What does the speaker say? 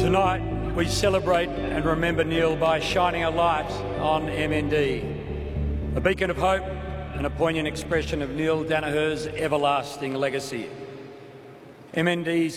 Tonight, we celebrate and remember Neil by shining a light on MND, a beacon of hope and a poignant expression of Neil Daniher's everlasting legacy. MND's